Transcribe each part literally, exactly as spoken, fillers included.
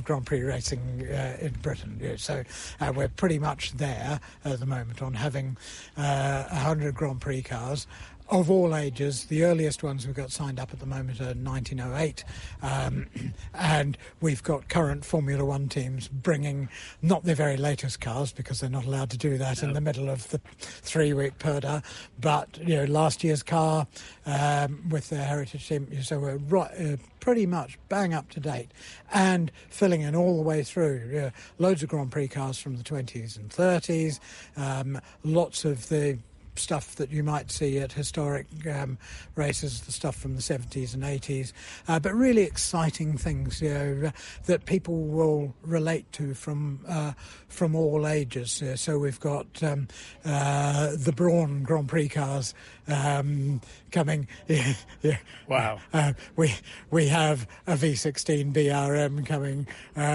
Grand Prix racing uh, in Britain. Yeah, so uh, we're pretty much there at the moment on having uh, one hundred Grand Prix cars of all ages. The earliest ones we've got signed up at the moment are nineteen oh eight, um, and we've got current Formula One teams bringing not the very latest cars, because they're not allowed to do that no. in the middle of the three-week Purda, but you know, last year's car um, with the heritage team. So we're right, uh, pretty much bang up to date and filling in all the way through. Uh, loads of Grand Prix cars from the twenties and thirties, um, lots of the stuff that you might see at historic um, races, the stuff from the seventies and eighties, uh, but really exciting things, you know, that people will relate to from uh, from all ages. Uh, so we've got um, uh, the Brawn Grand Prix cars um, coming. Yeah, yeah. Wow. Uh, we we have a V sixteen B R M coming.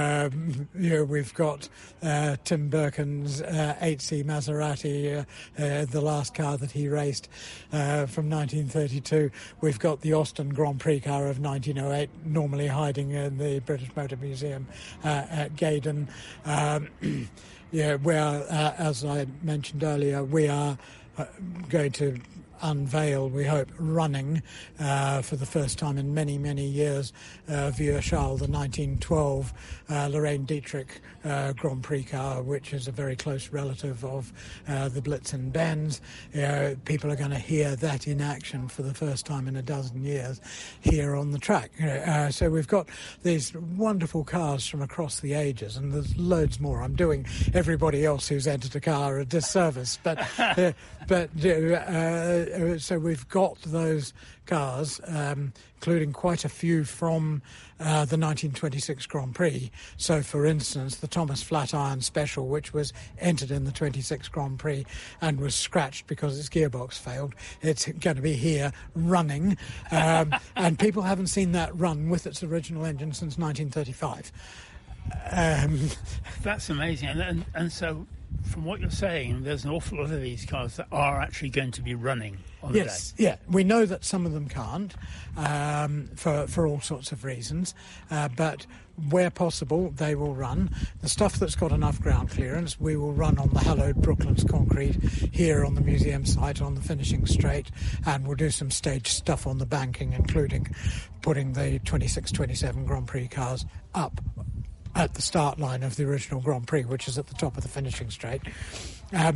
Um, you know, we've got uh, Tim Birkin's uh, eight C Maserati, uh, uh, the last car that he raced uh, from nineteen thirty-two. We've got the Austin Grand Prix car of nineteen oh eight, normally hiding in the British Motor Museum uh, at Gaydon. Um, yeah, where, uh, as I mentioned earlier, we are uh, going to unveil, we hope, running uh, for the first time in many, many years, uh, Vieux Charles, the nineteen twelve uh, Lorraine Dietrich uh, Grand Prix car, which is a very close relative of uh, the Blitzen Benz. Uh, people are going to hear that in action for the first time in a dozen years here on the track. Uh, so we've got these wonderful cars from across the ages, and there's loads more. I'm doing everybody else who's entered a car a disservice, but uh, but uh, Uh, so we've got those cars, um, including quite a few from uh, the nineteen twenty-six Grand Prix. So, for instance, the Thomas Flatiron Special, which was entered in the twenty-six Grand Prix and was scratched because its gearbox failed, it's going to be here running. Um, and people haven't seen that run with its original engine since nineteen thirty-five. Um, That's amazing. And, and, and so, from what you're saying, there's an awful lot of these cars that are actually going to be running on the yes, day. Yeah. We know that some of them can't um, for, for all sorts of reasons, uh, but where possible, they will run. The stuff that's got enough ground clearance, we will run on the hallowed Brooklands concrete here on the museum site on the finishing straight, and we'll do some stage stuff on the banking, including putting the twenty-six twenty-seven Grand Prix cars up at the start line of the original Grand Prix, which is at the top of the finishing straight. Um,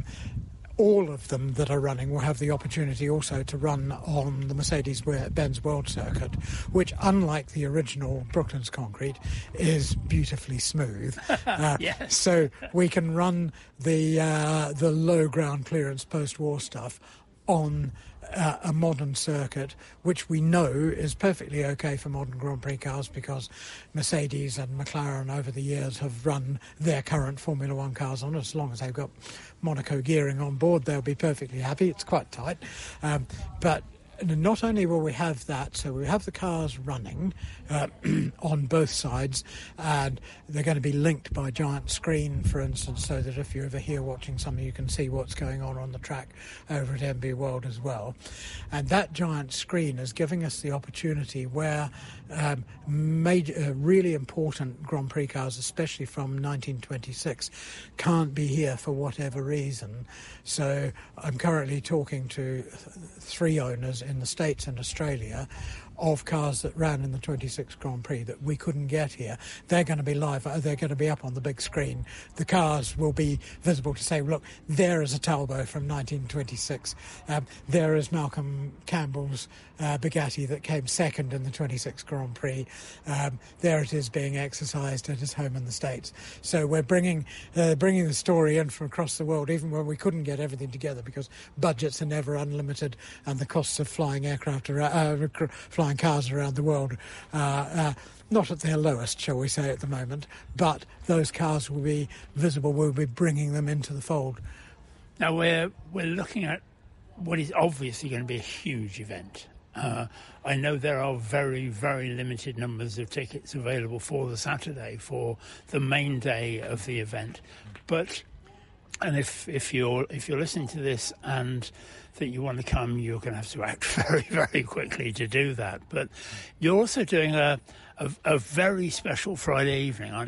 all of them that are running will have the opportunity also to run on the Mercedes-Benz World Circuit, which, unlike the original Brooklands concrete, is beautifully smooth. Uh, yes. So we can run the uh, the low ground clearance post-war stuff on Uh, a modern circuit, which we know is perfectly okay for modern Grand Prix cars, because Mercedes and McLaren over the years have run their current Formula One cars on. As long as they've got Monaco gearing on board, they'll be perfectly happy. It's quite tight. Um, but not only will we have that, so we have the cars running uh, on both sides, and they're going to be linked by a giant screen, for instance, so that if you're over here watching something, you can see what's going on on the track over at M B World as well. And that giant screen is giving us the opportunity where um, major, uh, really important Grand Prix cars, especially from nineteen twenty-six, can't be here for whatever reason. So I'm currently talking to th- three owners in the States and Australia of cars that ran in the twenty-six Grand Prix that we couldn't get here. They're going to be live. They're going to be up on the big screen. The cars will be visible to say, look, there is a Talbot from nineteen twenty-six. Um, there is Malcolm Campbell's uh, Bugatti that came second in the twenty-six Grand Prix. Um, there it is being exercised at his home in the States. So we're bringing uh, bringing the story in from across the world, even when we couldn't get everything together, because budgets are never unlimited and the costs of flying aircraft around, uh, flying cars around the world uh, uh, not at their lowest, shall we say, at the moment, but those cars will be visible. We'll be bringing them into the fold. Now we're we're looking at what is obviously going to be a huge event. Uh, I know there are very, very limited numbers of tickets available for the Saturday, for the main day of the event. But and if if you're if you're listening to this and that you want to come, you're going to have to act very, very quickly to do that. But you're also doing a a, a very special Friday evening, aren't you?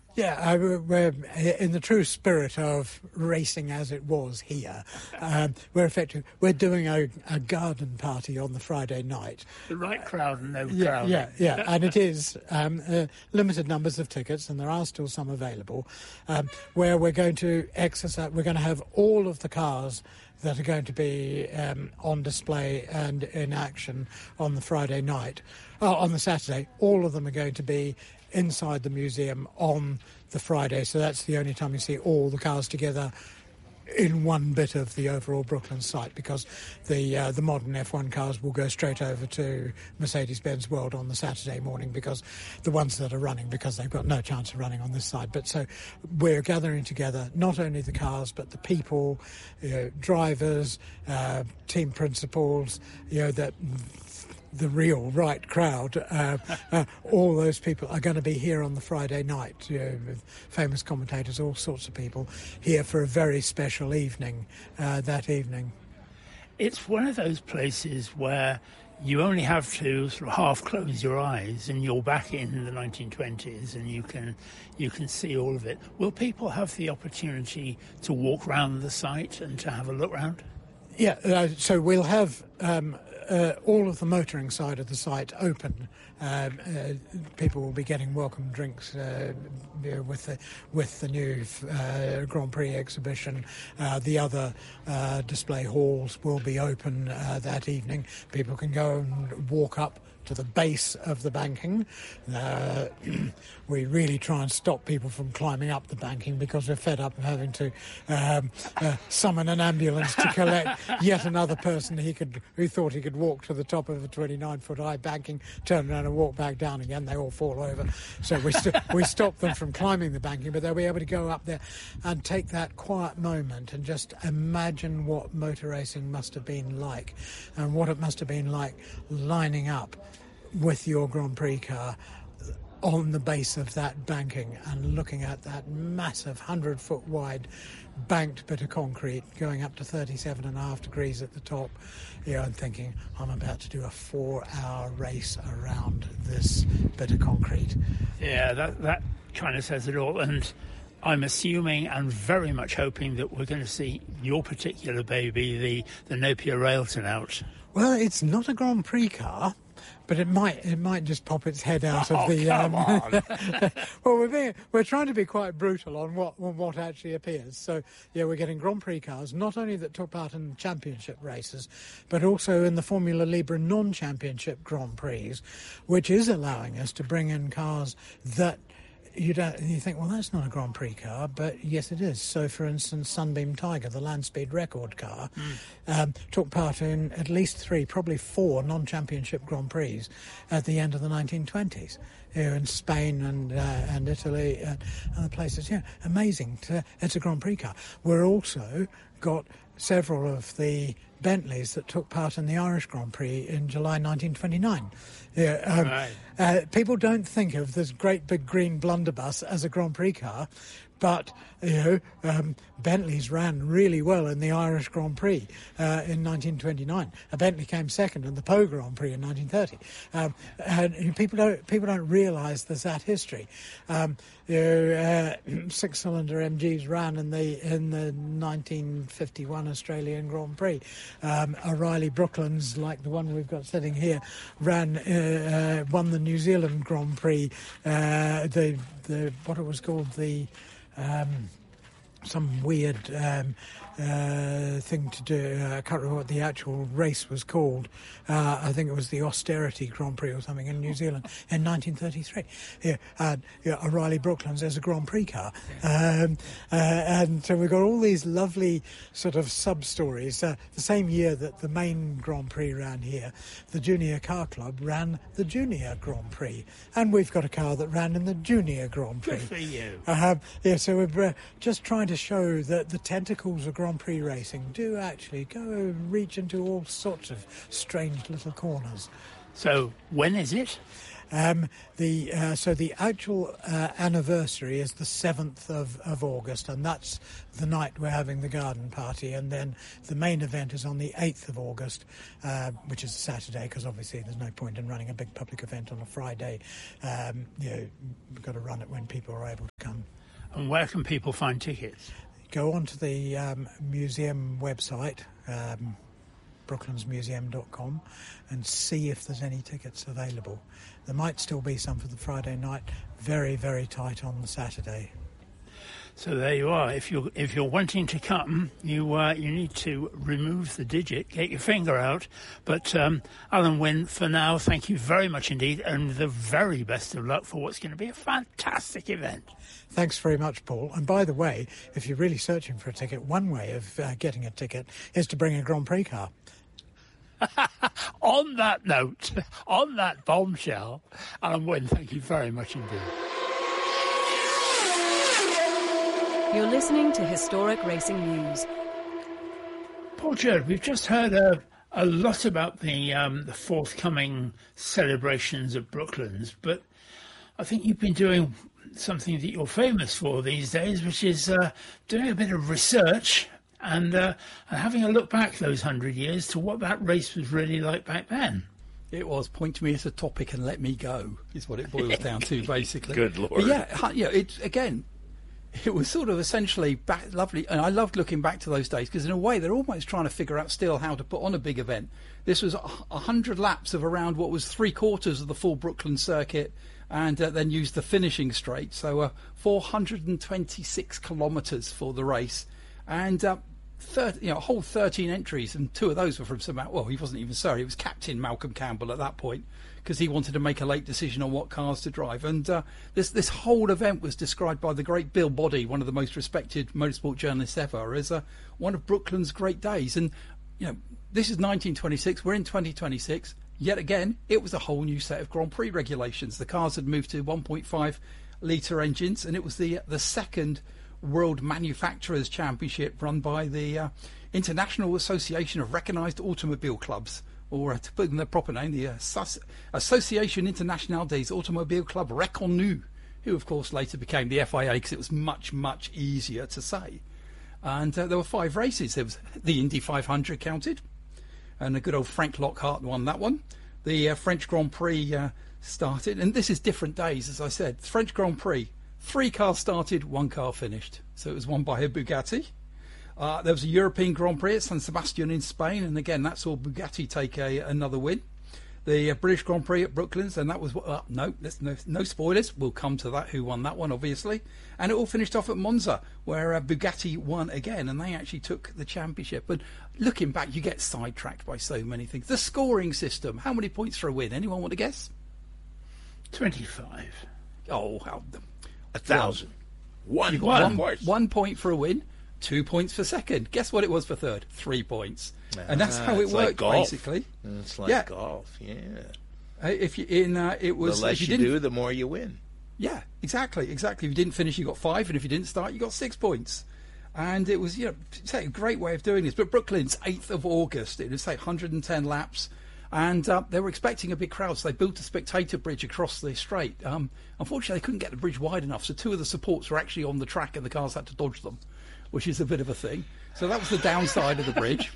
Yeah, I, we're in the true spirit of racing as it was here. Um, we're effective. We're doing a, a garden party on the Friday night. The right crowd and no Yeah, crowding. yeah, yeah, and it is um, uh, limited numbers of tickets, and there are still some available. Um, where we're going to exercise, we're going to have all of the cars that are going to be um, on display and in action on the Friday night. Oh, on the Saturday, all of them are going to be inside the museum on the Friday, so that's the only time you see all the cars together in one bit of the overall Brooklyn site, because the uh, the modern F one cars will go straight over to Mercedes-Benz World on the Saturday morning, because the ones that are running, because they've got no chance of running on this side. But so we're gathering together not only the cars but the people, you know, drivers, uh, team principals, you know, that the real right crowd. Uh, uh, all those people are going to be here on the Friday night, you know, with famous commentators, all sorts of people here for a very special evening uh, that evening. It's one of those places where you only have to sort of half close your eyes and you're back in the nineteen twenties and you can you can see all of it. Will people have the opportunity to walk around the site and to have a look round? Yeah, uh, so we'll have um, uh, all of the motoring side of the site open. Um, uh, people will be getting welcome drinks uh, you know, with the with the new uh, Grand Prix exhibition. Uh, the other uh, display halls will be open uh, that evening. People can go and walk up to the base of the banking. Uh, we really try and stop people from climbing up the banking because we're fed up of having to um, uh, summon an ambulance to collect yet another person he could who thought he could walk to the top of a twenty-nine foot high banking, turn around and walk back down again. They all fall over. So we, st- we stop them from climbing the banking, but they'll be able to go up there and take that quiet moment and just imagine what motor racing must have been like, and what it must have been like lining up with your Grand Prix car on the base of that banking and looking at that massive hundred foot wide banked bit of concrete going up to thirty-seven and a half degrees at the top, you know, and thinking, I'm about to do a four hour race around this bit of concrete. Yeah, that that kind of says it all. And I'm assuming and very much hoping that we're going to see your particular baby, the, the Napier Railton, out. Well, it's not a Grand Prix car, but it might it might just pop its head out oh, of the. Come Um, on. well, we're being, we're trying to be quite brutal on what on what actually appears. So yeah, we're getting Grand Prix cars, not only that took part in championship races, but also in the Formula Libre non-championship Grand Prix, which is allowing us to bring in cars that. You don't. You think, well, that's not a Grand Prix car, but yes, it is. So, for instance, Sunbeam Tiger, the land speed record car, mm. um, took part in at least three, probably four non-championship Grand Prix at the end of the nineteen twenties, here in Spain and uh, and Italy and other places. Yeah, amazing. To, it's a Grand Prix car. We're also got several of the Bentleys that took part in the Irish Grand Prix in July nineteen twenty-nine. Yeah, um, right. uh, people don't think of this great big green blunderbuss as a Grand Prix car, but you know, um, Bentleys ran really well in the Irish Grand Prix uh, in nineteen twenty-nine. A Bentley came second in the Pau Grand Prix in nineteen thirty. Um, and people don't people don't realise there's that history. Um, you know, uh, six-cylinder M Gs ran in the in the nineteen fifty-one Australian Grand Prix. Um, O'Reilly Brooklands, like the one we've got sitting here, ran uh, uh, won the New Zealand Grand Prix. Uh, the the what it was called the Um, some weird um, uh, thing to do. Uh, I can't remember what the actual race was called. Uh, I think it was the Austerity Grand Prix or something in New Zealand in nineteen thirty-three. Yeah, uh, yeah, O'Reilly Brooklands as a Grand Prix car. Um, uh, and so we've got all these lovely sort of sub-stories. Uh, the same year that the main Grand Prix ran here, the Junior Car Club ran the Junior Grand Prix. And we've got a car that ran in the Junior Grand Prix. Good for you. Uh, yeah, so we're uh, just trying to show that the tentacles of Grand Prix racing do actually go reach into all sorts of strange little corners. So when is it? Um, the uh, so the actual uh, anniversary is the seventh of, of August, and that's the night we're having the garden party. And then the main event is on the eighth of August, uh, which is a Saturday, because obviously there's no point in running a big public event on a Friday. Um, you know, we've got to run it when people are able to come. come. And where can people find tickets? Go onto the um, museum website, um, brooklands museum dot com, and see if there's any tickets available. There might still be some for the Friday night, very, very tight on the Saturday. So there you are. If you're if you're wanting to come, you uh, you need to remove the digit, get your finger out. But um, Alan Wynne, for now, thank you very much indeed, and the very best of luck for what's going to be a fantastic event. Thanks very much, Paul. And by the way, if you're really searching for a ticket, one way of uh, getting a ticket is to bring a Grand Prix car. On that note, on that bombshell, Alan Wynne, thank you very much indeed. You're listening to Historic Racing News. Paul Judd, we've just heard a, a lot about the um, the forthcoming celebrations at Brooklands, but I think you've been doing something that you're famous for these days, which is uh, doing a bit of research and, uh, and having a look back those hundred years to what that race was really like back then. It was point to me as a topic and let me go, is what it boils down to, basically. Good Lord. But yeah, yeah, it, again, it was sort of essentially back, lovely, and I loved looking back to those days because in a way they're almost trying to figure out still how to put on a big event. This was a hundred laps of around what was three quarters of the full Brooklands circuit, and uh, then used the finishing straight, so uh, four hundred twenty-six kilometres for the race, and uh, thirty, you know, a whole thirteen entries, and two of those were from Sir Mal- well, he wasn't even Sir, he was Captain Malcolm Campbell at that point, because he wanted to make a late decision on what cars to drive. And uh, this this whole event was described by the great Bill Boddy, one of the most respected motorsport journalists ever, as uh, one of Brooklands' great days. And you know, this is nineteen twenty-six. We're in twenty twenty-six. Yet again, it was a whole new set of Grand Prix regulations. The cars had moved to one point five litre engines, and it was the the second World Manufacturers Championship run by the uh, International Association of Recognised Automobile Clubs, or uh, to put in their proper name, the uh, Association Internationale des Automobiles Clubs Reconnus, who of course later became the F I A because it was much, much easier to say. And uh, there were five races. There was the Indy five hundred counted, and a good old Frank Lockhart won that one. The uh, French Grand Prix uh, started, and this is different days, as I said. The French Grand Prix, three cars started, one car finished. So it was won by a Bugatti. Uh, there was a European Grand Prix at San Sebastian in Spain, and again, that saw Bugatti take a, another win. The uh, British Grand Prix at Brooklands, and that was, uh, no, no, no spoilers, we'll come to that, who won that one, obviously. And it all finished off at Monza, where uh, Bugatti won again, and they actually took the championship. But looking back, you get sidetracked by so many things. The scoring system, how many points for a win? Anyone want to guess? twenty-five. Oh, how... A thousand. One, you got one, one point for a win, two points for second. Guess what it was for third? Three points. Ah, and that's how it worked, like basically. It's like yeah. golf, yeah. Uh, if you in, uh, it was the less if you, you do, the more you win. Yeah, exactly, exactly. If you didn't finish, you got five, and if you didn't start, you got six points. And it was, you know, it's a great way of doing this. But Brooklands, eighth of August, it was like one hundred ten laps. And uh, they were expecting a big crowd, so they built a spectator bridge across the straight. Um, unfortunately, they couldn't get the bridge wide enough, so two of the supports were actually on the track and the cars had to dodge them, which is a bit of a thing. So that was the downside of the bridge.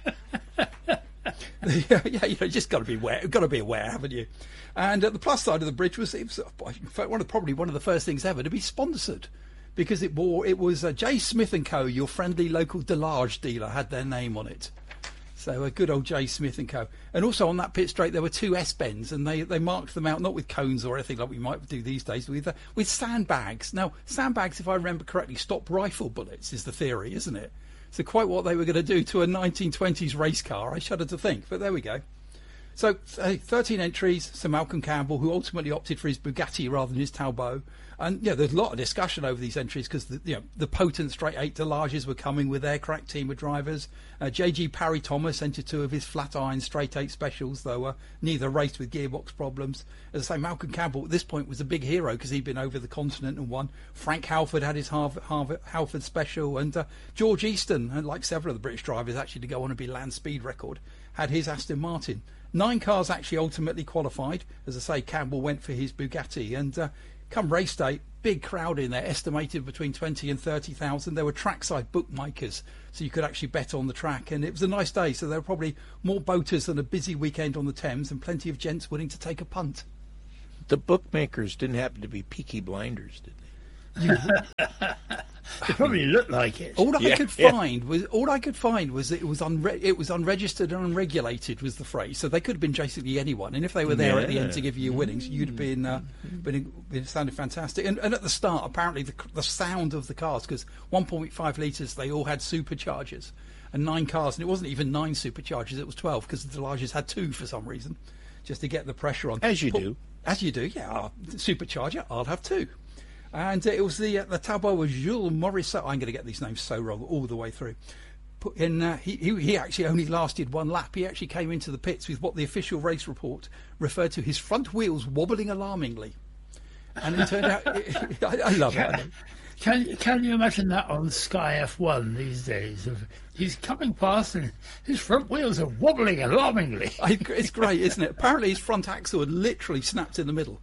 yeah, yeah, you know, just got to be aware. Got to be aware, haven't you? And uh, the plus side of the bridge was, it was in fact, one of probably one of the first things ever to be sponsored, because it bore it was uh, J Smith and Co, your friendly local Delage dealer, had their name on it. So a good old J Smith and Co. And also on that pit straight there were two S-bends, and they, they marked them out not with cones or anything like we might do these days, with uh, with sandbags. Now sandbags, if I remember correctly, stop rifle bullets is the theory, isn't it? So quite what they were going to do to a nineteen twenties race car, I shudder to think, but there we go. So uh, thirteen entries, Sir Malcolm Campbell, who ultimately opted for his Bugatti rather than his Talbot. And yeah, there's a lot of discussion over these entries because the, you know, the potent straight eight Delages were coming with their crack team of drivers. Uh, J G Parry Thomas entered two of his flat iron straight eight specials, though uh, neither raced with gearbox problems. As I say, Malcolm Campbell at this point was a big hero because he'd been over the continent and won. Frank Halford had his Harvard, Harvard, Halford special, and uh, George Easton, and like several of the British drivers actually to go on and be land speed record, had his Aston Martin. Nine cars actually ultimately qualified. As I say, Campbell went for his Bugatti, and uh, come race day, big crowd in there, estimated between twenty and thirty thousand. There were trackside bookmakers, so you could actually bet on the track, and it was a nice day, so there were probably more boaters than a busy weekend on the Thames, and plenty of gents willing to take a punt. The bookmakers didn't happen to be Peaky Blinders, did they? You, It probably looked like it. all I Yeah, could yeah. find was all I could find was that it was unre- it was unregistered and unregulated was the phrase. So they could have been basically anyone, and if they were there at the end to give you your winnings, you'd have been uh, been, been sounded fantastic. And, and at the start, apparently the, the sound of the cars, because one point five litres, they all had superchargers, and nine cars, and it wasn't even nine superchargers, it was twelve because the Delages had two for some reason, just to get the pressure on. As you But- do. As you do, yeah. I'll- Supercharger, I'll have two. And uh, it was the uh, the Talbot was Jules Morisseau. I'm going to get these names so wrong all the way through. Put in, uh, he, he he actually only lasted one lap. He actually came into the pits with what the official race report referred to his front wheels wobbling alarmingly. And it turned out, I, I love it. Can, can you imagine that on Sky F one these days? Of he's coming past and his front wheels are wobbling alarmingly. I, it's great, isn't it? Apparently his front axle had literally snapped in the middle.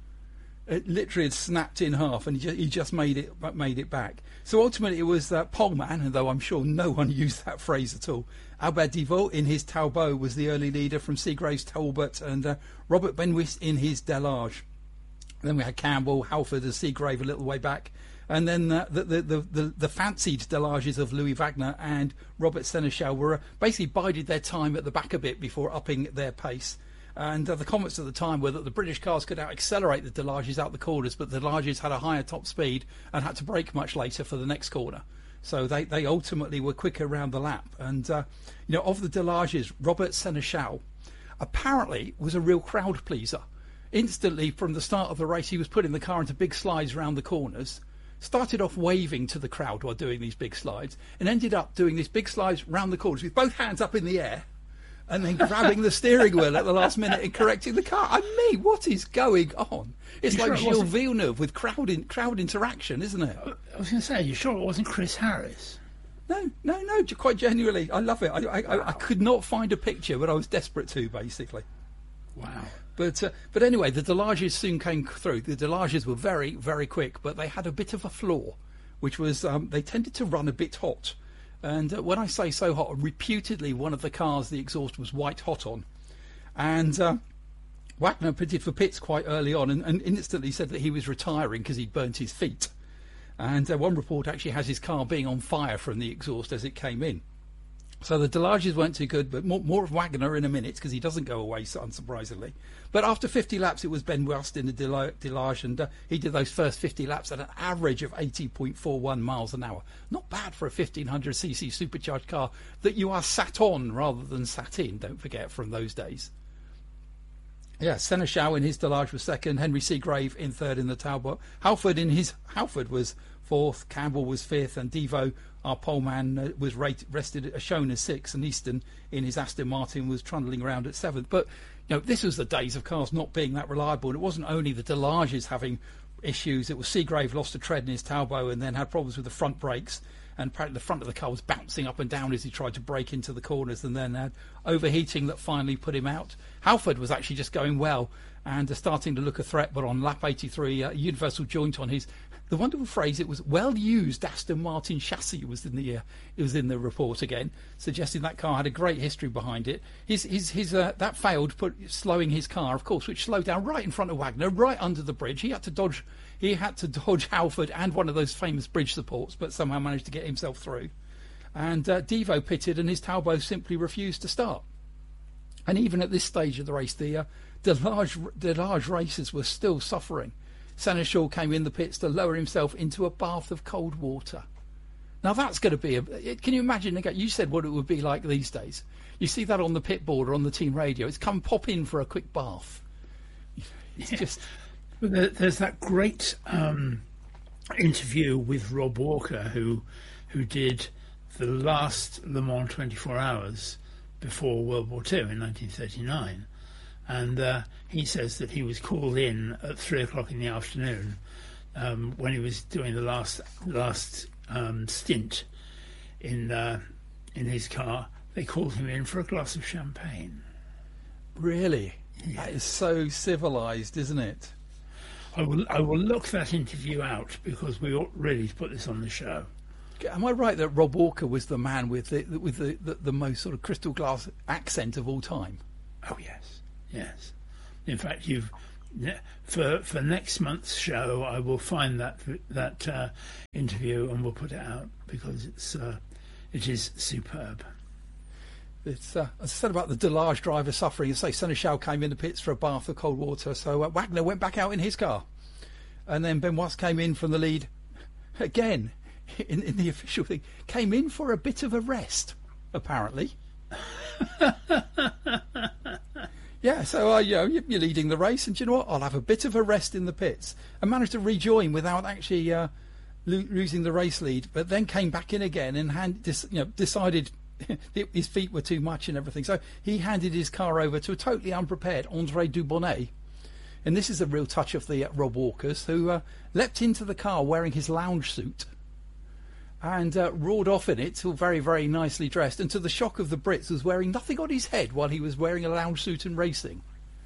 It literally had snapped in half, and he just, he just made it made it back. So ultimately, it was uh, Poleman, and though I'm sure no one used that phrase at all. Albert Divot in his Talbot was the early leader from Seagrave's Talbot, and uh, Robert Benwis in his Delage. Then we had Campbell, Halford, and Seagrave a little way back, and then uh, the, the, the the the fancied Delages of Louis Wagner and Robert Seneschal were uh, basically bided their time at the back a bit before upping their pace. And uh, the comments at the time were that the British cars could out-accelerate the Delages out the corners, but the Delages had a higher top speed and had to brake much later for the next corner. So they, they ultimately were quicker around the lap. And, uh, you know, of the Delages, Robert Seneschal apparently was a real crowd pleaser. Instantly, from the start of the race, he was putting the car into big slides around the corners, started off waving to the crowd while doing these big slides, and ended up doing these big slides round the corners with both hands up in the air, and then grabbing the steering wheel at the last minute and correcting the car. I mean, what is going on? It's You like sure it Gilles wasn't- Villeneuve with crowd in, crowd interaction, isn't it? I was going to say, you sure it wasn't Chris Harris? No, no, no, ge- quite genuinely. I love it. I, I, I, I could not find a picture, but I was desperate to, basically. Wow. But uh, but anyway, the Delages soon came through. The Delages were very, very quick, but they had a bit of a flaw, which was um, they tended to run a bit hot. And uh, when I say so hot, reputedly one of the cars the exhaust was white hot on. And uh, Wagner pitted for pits quite early on and, and instantly said that he was retiring because he'd burnt his feet. And uh, one report actually has his car being on fire from the exhaust as it came in. So the Delages weren't too good, but more, more of Wagner in a minute because he doesn't go away, so unsurprisingly. But after fifty laps, it was Ben West in the Dela- Delage, and uh, he did those first fifty laps at an average of eighty point four one miles an hour. Not bad for a fifteen hundred c c supercharged car that you are sat on rather than sat in, don't forget, from those days. Yeah, Seneschal in his Delage was second, Henry Seagrave in third in the Talbot. Halford in his Halford was fourth, Campbell was fifth, and Devo, our poleman, uh, was rate, rested uh, shown as sixth, and Easton in his Aston Martin was trundling around at seventh. But you know, this was the days of cars not being that reliable, and it wasn't only the Delages having issues. It was Seagrave lost a tread in his Talbot and then had problems with the front brakes, and apparently the front of the car was bouncing up and down as he tried to brake into the corners, and then had overheating that finally put him out. Halford was actually just going well and uh, starting to look a threat, but on lap eighty-three, uh, universal joint on his, the wonderful phrase, it was well used Aston Martin chassis was in the uh, it was in the report again, suggesting that car had a great history behind it. His his his uh, that failed, put slowing his car, of course, which slowed down right in front of Wagner, right under the bridge. He had to dodge he had to dodge Halford and one of those famous bridge supports, but somehow managed to get himself through. And uh, Devo pitted, and his Talbot simply refused to start. And even at this stage of the race, the uh, Delage, Delage racers were still suffering. Seneschal came in the pits to lower himself into a bath of cold water. Now that's going to be a... Can you imagine, again, you said what it would be like these days. You see that on the pit board or on the team radio. It's come pop in for a quick bath. It's Yeah. just... But there, there's that great um, interview with Rob Walker, who who did the last Le Mans twenty-four hours before World War Two in nineteen thirty-nine. And uh, he says that he was called in at three o'clock in the afternoon um, when he was doing the last last um, stint in uh, in his car. They called him in for a glass of champagne. Really? Yeah. That is so civilised, isn't it? I will I will look that interview out because we ought really to put this on the show. Am I right that Rob Walker was the man with the with the, the, the most sort of crystal glass accent of all time? Oh yes, yes. In fact, you've ne- for for next month's show, I will find that that uh, interview and we'll put it out because it's uh, it is superb. It's, uh, as I said about the Delage driver suffering, say Seneschal came in the pits for a bath of cold water, so uh, Wagner went back out in his car. And then Benoist came in from the lead again, in, in the official thing, came in for a bit of a rest, apparently. Yeah, so uh, you know, you're leading the race, and do you know what? I'll have a bit of a rest in the pits. And managed to rejoin without actually uh, lo- losing the race lead, but then came back in again and hand, dis- you know, decided his feet were too much and everything. So he handed his car over to a totally unprepared André Dubonnet. And this is a real touch of the uh, Rob Walkers, who uh, leapt into the car wearing his lounge suit and uh, roared off in it, all very, very nicely dressed. And to the shock of the Brits, was wearing nothing on his head while he was wearing a lounge suit and racing.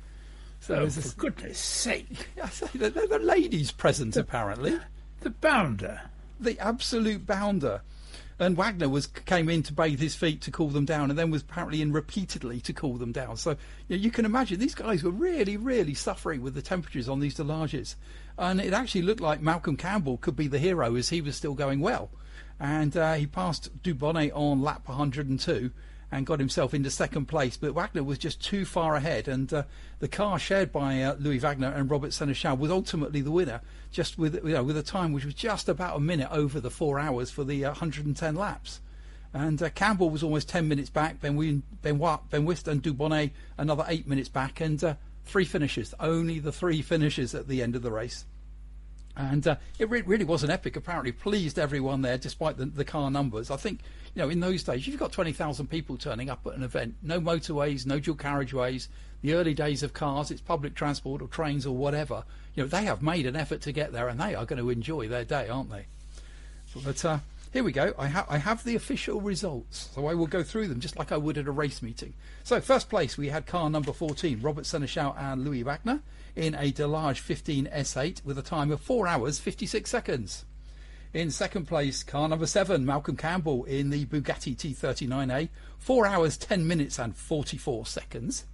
So, oh, for for goodness sake. I say they're, they're the ladies present, apparently. The bounder. The absolute bounder. And Wagner was came in to bathe his feet to cool them down, and then was apparently in repeatedly to cool them down. So you know, you can imagine these guys were really, really suffering with the temperatures on these Delages. And it actually looked like Malcolm Campbell could be the hero as he was still going well. And uh, he passed Dubonnet on lap one hundred two and got himself into second place. But Wagner was just too far ahead, and uh, the car shared by uh, Louis Wagner and Robert Seneschal was ultimately the winner, just with you know with a time which was just about a minute over the four hours for the uh, one hundred ten laps. And uh, Campbell was almost ten minutes back. Benoist, Benoist and Dubonnet another eight minutes back, and uh, three finishes. Only the three finishes at the end of the race. And uh, it re- really was an epic. Apparently pleased everyone there, despite the, the car numbers. I think, you know, in those days, you've got twenty thousand people turning up at an event. No motorways, no dual carriageways. The early days of cars, it's public transport or trains or whatever. You know, they have made an effort to get there, and they are going to enjoy their day, aren't they? But uh, here we go. I, ha- I have the official results, so I will go through them just like I would at a race meeting. So first place, we had car number fourteen, Robert Seneschal and Louis Wagner, in a Delage fifteen S eight with a time of four hours fifty-six seconds. In second place, car number seven, Malcolm Campbell in the Bugatti T thirty-nine A, four hours ten minutes and forty-four seconds.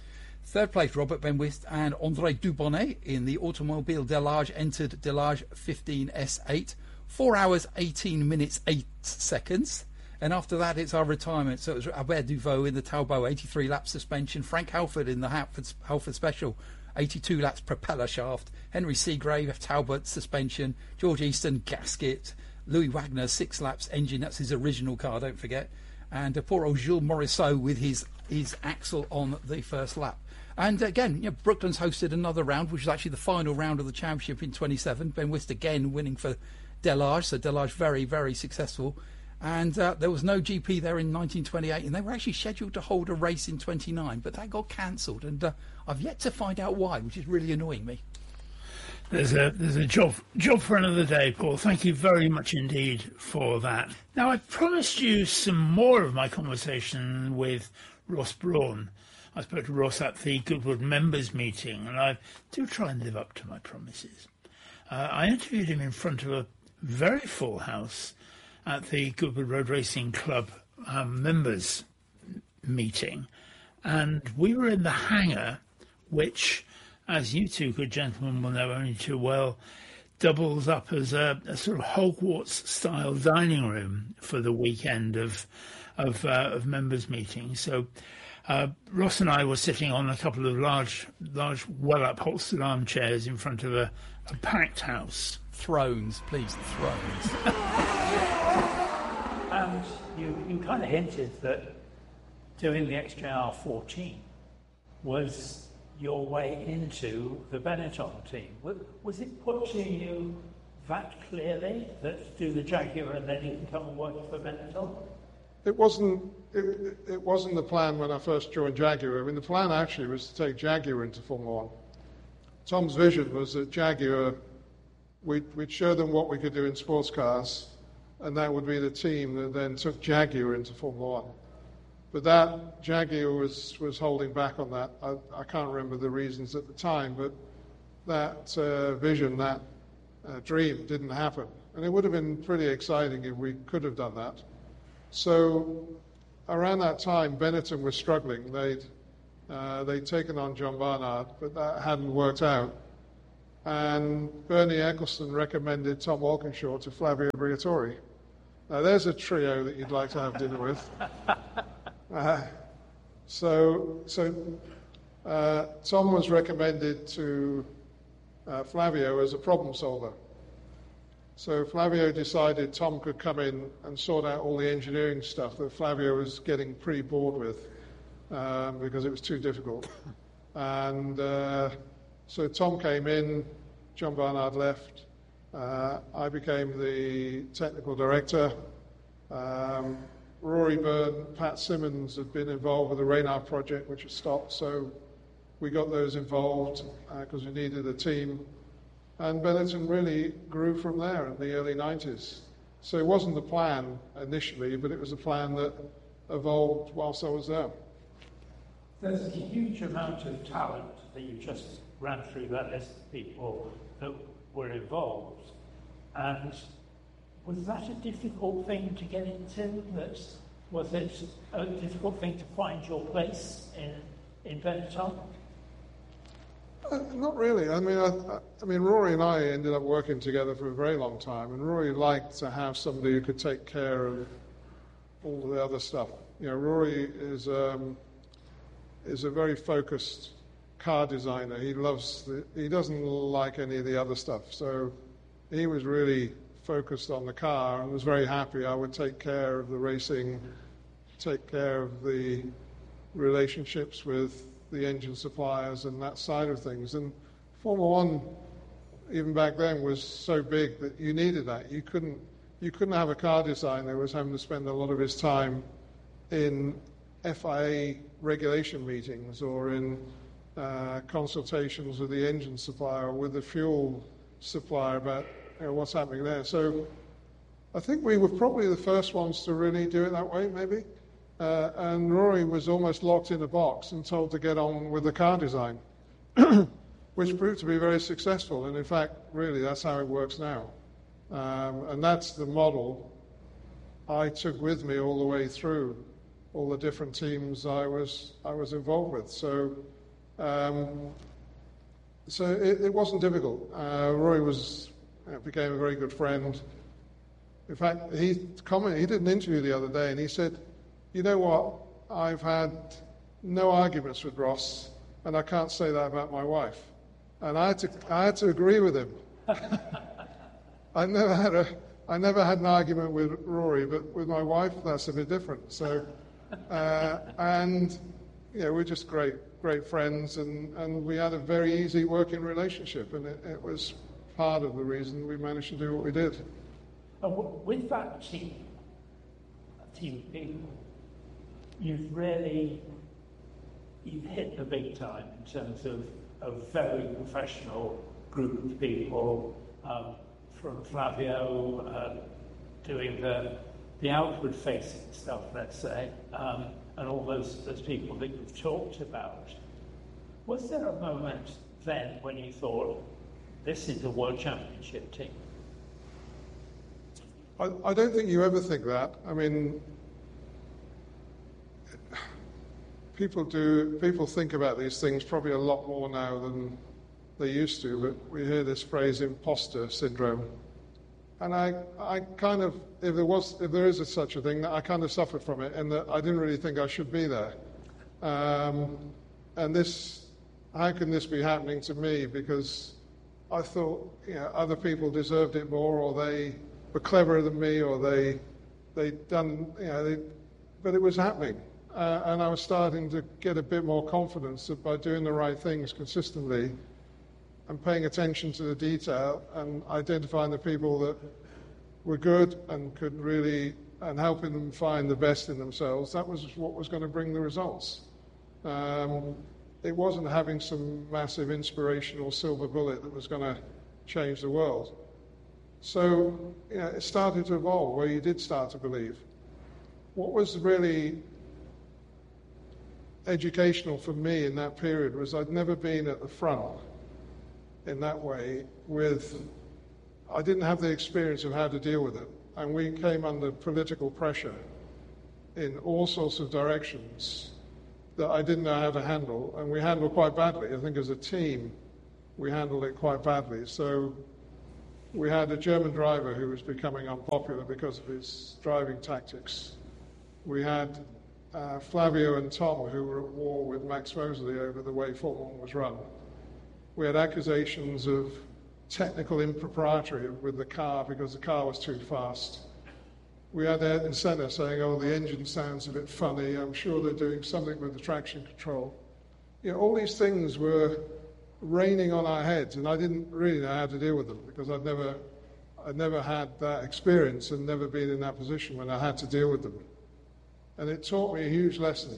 Third place, Robert Benoist and André Dubonnet in the Automobile Delage entered Delage fifteen S eight, four hours eighteen minutes eight seconds. And after that, it's our retirement. So it was Albert Duvaux in the Talbot eighty-three lap suspension, Frank Halford in the Halford, Halford Special eighty-two laps propeller shaft, Henry Seagrave Talbot suspension, George Easton gasket, Louis Wagner six laps engine, that's his original car, don't forget, and uh, poor old Jules Morisseau with his his axle on the first lap. And again, you know, Brooklands hosted another round, which was actually the final round of the championship in twenty-seven. Benoist again winning for Delage, so Delage very, very successful. And uh, there was no G P there in nineteen twenty-eight, and they were actually scheduled to hold a race in twenty-nine, but that got cancelled, and uh, I've yet to find out why, which is really annoying me. There's a there's a job job for another day, Paul. Thank you very much indeed for that. Now, I promised you some more of my conversation with Ross Brawn. I spoke to Ross at the Goodwood members meeting, and I do try and live up to my promises. Uh, I interviewed him in front of a very full house at the Goodwood Road Racing Club um, members meeting, and we were in the hangar, which, as you two good gentlemen will know only too well, doubles up as a, a sort of Hogwarts-style dining room for the weekend of of, uh, of members meetings. So uh, Ross and I were sitting on a couple of large, large, well-upholstered armchairs in front of a, a packed house. Thrones, please, thrones. And you, you kind of hinted that doing the X J R fourteen was your way into the Benetton team. Was it put to you that clearly that do the Jaguar and then you can come and work for Benetton? It wasn't. It, it wasn't the plan when I first joined Jaguar. I mean, the plan actually was to take Jaguar into Formula One. Tom's vision was that Jaguar, we'd, we'd show them what we could do in sports cars, and that would be the team that then took Jaguar into Formula One. But that, Jaguar was, was holding back on that. I, I can't remember the reasons at the time, but that uh, vision, that uh, dream didn't happen. And it would have been pretty exciting if we could have done that. So around that time, Benetton was struggling. They'd, Uh, they'd taken on John Barnard, but that hadn't worked out. And Bernie Eccleston recommended Tom Walkinshaw to Flavio Briatore. Now, there's a trio that you'd like to have dinner with. Uh, so so uh, Tom was recommended to uh, Flavio as a problem solver. So Flavio decided Tom could come in and sort out all the engineering stuff that Flavio was getting pretty bored with um, because it was too difficult. And uh, so Tom came in, John Barnard left. Uh, I became the technical director. Um, Rory Byrne, Pat Simmons had been involved with the Reynard project, which was stopped, so we got those involved because uh, we needed a team. And Benetton really grew from there in the early nineties. So it wasn't the plan initially, but it was a plan that evolved whilst I was there. There's a huge amount of talent that you just ran through that list of people that were involved. And was that a difficult thing to get into? That, was it a difficult thing to find your place in, in Benetton? Uh, not really. I mean, I, I mean, Rory and I ended up working together for a very long time, and Rory liked to have somebody who could take care of all the other stuff. You know, Rory is um, is a very focused car designer. He loves the, he doesn't like any of the other stuff. So he was really focused on the car and was very happy I would take care of the racing, take care of the relationships with the engine suppliers and that side of things. And Formula One, even back then, was so big that you needed that. You couldn't you couldn't have a car designer who was having to spend a lot of his time in F I A regulation meetings or in uh, consultations with the engine supplier or with the fuel supplier about you know, what's happening there. So I think we were probably the first ones to really do it that way, maybe. Uh, and Rory was almost locked in a box and told to get on with the car design, which proved to be very successful. And in fact, really, that's how it works now. Um, and that's the model I took with me all the way through all the different teams I was I was involved with. So, um, so it, it wasn't difficult. Uh, Rory was you know, became a very good friend. In fact, he commented. He did an interview the other day, and he said, "You know what? I've had no arguments with Ross, and I can't say that about my wife." And I had to, I had to agree with him. I never had a, I never had an argument with Rory, but with my wife, that's a bit different. So, uh, and yeah, we're just great, great friends, and, and we had a very easy working relationship, and it, it was part of the reason we managed to do what we did. And with that team, team of people, you've really, you've hit the big time in terms of a very professional group of people, um, from Flavio uh, doing the the outward facing stuff, let's say, um, and all those, those people that you've talked about. Was there a moment then when you thought, this is a world championship team? I, I don't think you ever think that. I mean, people do, people think about these things probably a lot more now than they used to, but we hear this phrase imposter syndrome. And I, I kind of, if there was, if there is a, such a thing, I kind of suffered from it, and that I didn't really think I should be there. Um, and this, how can this be happening to me? Because I thought, you know, other people deserved it more, or they were cleverer than me, or they, they'd done, you know, they, but it was happening. Uh, and I was starting to get a bit more confidence that by doing the right things consistently and paying attention to the detail and identifying the people that were good and could really, and helping them find the best in themselves, that was what was going to bring the results. Um, it wasn't having some massive inspirational silver bullet that was going to change the world. So, you know, it started to evolve where you did start to believe. What was really educational for me in that period was I'd never been at the front in that way with, I didn't have the experience of how to deal with it. And we came under political pressure in all sorts of directions that I didn't know how to handle, and we handled quite badly. I think as a team, we handled it quite badly. So we had a German driver who was becoming unpopular because of his driving tactics. We had uh, Flavio and Tom, who were at war with Max Mosley over the way Formula One was run. We had accusations of technical impropriety with the car because the car was too fast. We had Ayrton Senna saying, oh, the engine sounds a bit funny. I'm sure they're doing something with the traction control. You know, all these things were raining on our heads, and I didn't really know how to deal with them because I'd never, I'd never had that experience and never been in that position when I had to deal with them. And it taught me a huge lesson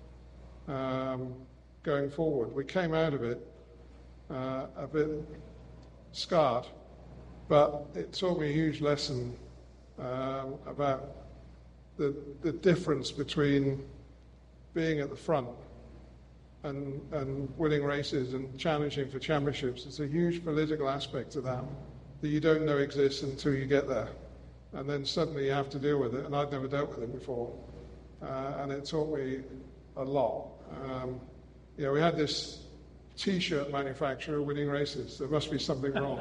um, going forward. We came out of it uh, a bit scarred, but it taught me a huge lesson um, about the, the difference between being at the front and, and winning races and challenging for championships. There's a huge political aspect to that that you don't know exists until you get there. And then suddenly you have to deal with it, and I'd never dealt with it before. Uh, and it taught me a lot. Um, you know, we had this T-shirt manufacturer winning races. There must be something wrong.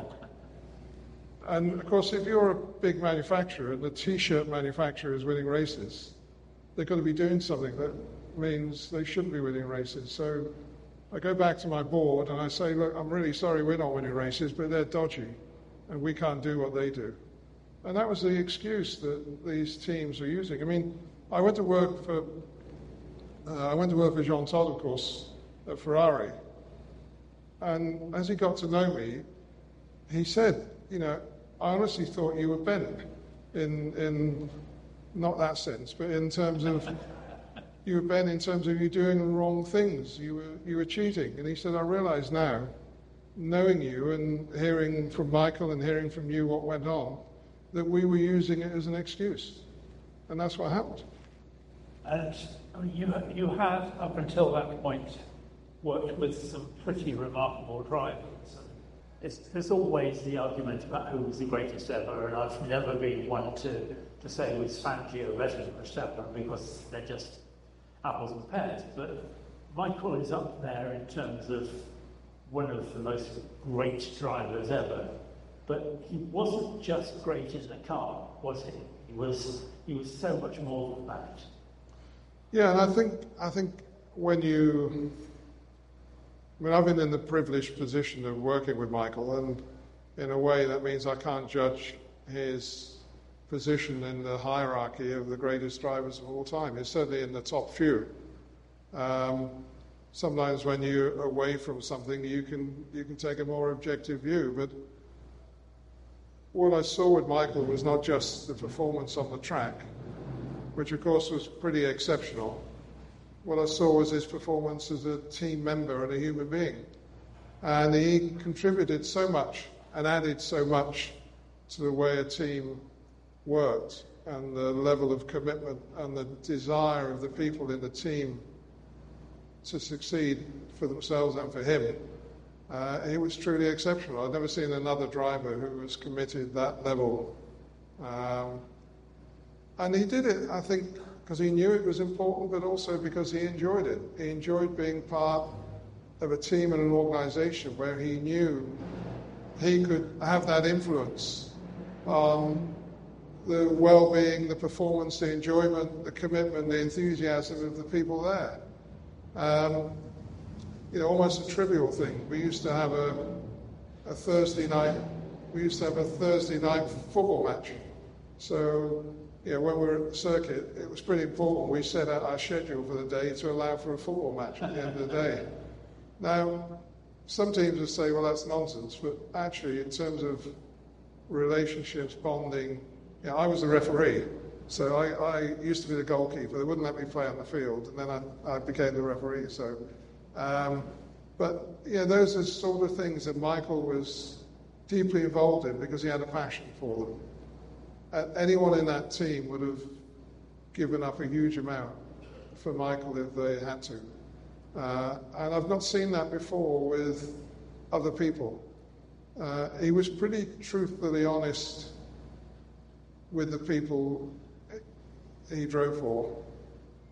And of course, if you're a big manufacturer and the T-shirt manufacturer is winning races, they've got to be doing something that means they shouldn't be winning races. So I go back to my board and I say, look, I'm really sorry we're not winning races, but they're dodgy and we can't do what they do. And that was the excuse that these teams are using. I mean, I went to work for uh, I went to work for Jean Todt, of course, at Ferrari. And as he got to know me, he said, you know, I honestly thought you were bent in in not that sense, but in terms of you were bent in terms of you doing the wrong things. You were you were cheating. And he said, I realise now, knowing you and hearing from Michael and hearing from you what went on, that we were using it as an excuse. And that's what happened. And I mean, you, you have, up until that point, worked with some pretty remarkable drivers. It's, there's always the argument about who was the greatest ever, and I've never been one to, to say it was Fangio better than Verstappen because they're just apples and pears. But Michael is up there in terms of one of the most great drivers ever. But he wasn't just great in the car, was he? He was he was so much more than that. Yeah, and I think I think when you, I mean, I've been in the privileged position of working with Michael, and in a way that means I can't judge his position in the hierarchy of the greatest drivers of all time. He's certainly in the top few. Um, sometimes when you're away from something, you can you can take a more objective view, but what I saw with Michael was not just the performance on the track, which of course was pretty exceptional. What I saw was his performance as a team member and a human being. And he contributed so much and added so much to the way a team worked and the level of commitment and the desire of the people in the team to succeed for themselves and for him. Uh, he was truly exceptional. I've never seen another driver who was committed that level. Um, and he did it, I think, because he knew it was important, but also because he enjoyed it. He enjoyed being part of a team and an organization where he knew he could have that influence on the well-being, the performance, the enjoyment, the commitment, the enthusiasm of the people there. Um, You know, almost a trivial thing. We used to have a, a Thursday night. We used to have a Thursday night football match. So, you know, when we were at the circuit, it was pretty important. We set out our schedule for the day to allow for a football match at the end of the day. Now, some teams would say, well, that's nonsense. But actually, in terms of relationships, bonding, you know, I was the referee. So I, I used to be the goalkeeper. They wouldn't let me play on the field, and then I, I became the referee. So. Um, but, yeah, those are sort of things that Michael was deeply involved in because he had a passion for them. Uh, anyone in that team would have given up a huge amount for Michael if they had to. Uh, and I've not seen that before with other people. Uh, he was pretty truthfully honest with the people he drove for.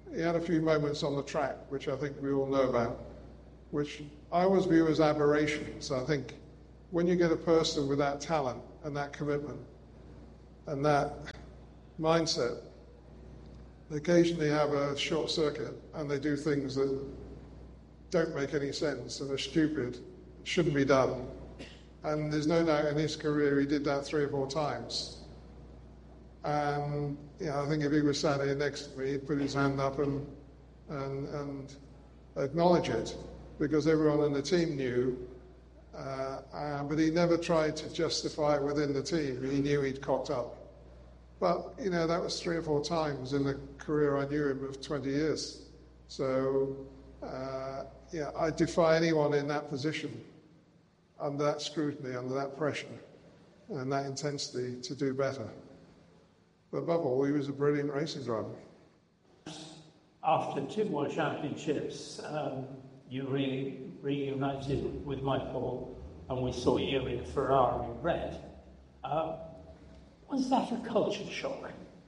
he had a few moments on the track, which I think we all know about, which I always view as aberrations. I think when you get a person with that talent and that commitment and that mindset, they occasionally have a short circuit and they do things that don't make any sense and are stupid, shouldn't be done. And there's no doubt in his career he did that three or four times. And you know, I think if he was sat here next to me, he'd put his hand up and, and, and acknowledge it, because everyone in the team knew. Uh, uh, but he never tried to justify it within the team. He knew he'd cocked up. But, you know, that was three or four times in the career I knew him of twenty years. So, uh, yeah, I defy anyone in that position, under that scrutiny, under that pressure, and that intensity to do better. But above all, he was a brilliant racing driver. After two more championships, um, you re- reunited with Michael, and we saw you in Ferrari red. Uh, was that a culture shock?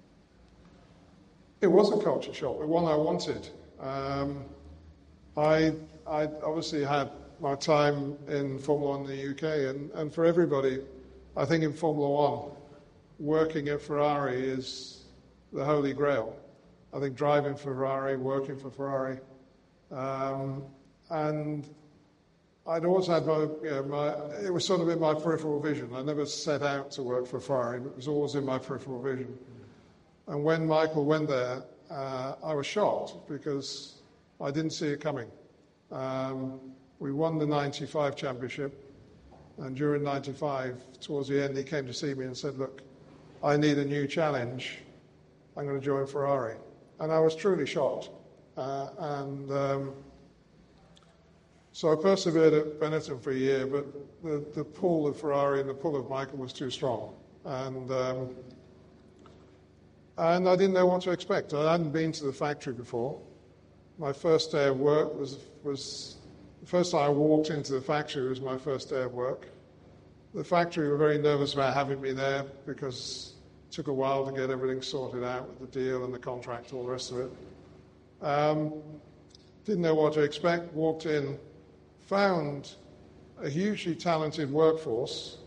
It was a culture shock, the one I wanted. Um, I, I obviously had my time in Formula One in the U K, and, and for everybody, I think in Formula One, working at Ferrari is the holy grail. I think driving for Ferrari, working for Ferrari, um, and I'd always had my, you know, my, it was sort of in my peripheral vision. I never set out to work for Ferrari, but it was always in my peripheral vision. And when Michael went there, uh, I was shocked because I didn't see it coming. Um, we won the ninety-five championship, and during ninety-five, towards the end, he came to see me and said, look, I need a new challenge. I'm going to join Ferrari. And I was truly shocked. Uh, and um, so I persevered at Benetton for a year, but the, the pull of Ferrari and the pull of Michael was too strong. And um, and I didn't know what to expect. I hadn't been to the factory before. My first day of work was, was the first time I walked into the factory was my first day of work. The factory were very nervous about having me there because it took a while to get everything sorted out with the deal and the contract, all the rest of it. Um, didn't know what to expect, walked in, found a hugely talented workforce,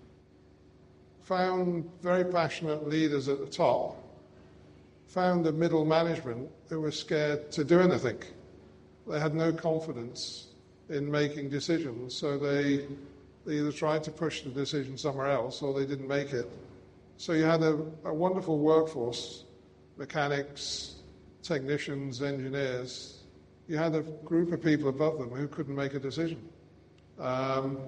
found very passionate leaders at the top, found the middle management who were scared to do anything. They had no confidence in making decisions, so they, they either tried to push the decision somewhere else or they didn't make it. So you had a, a wonderful workforce, mechanics, technicians, engineers. You had a group of people above them who couldn't make a decision. Um,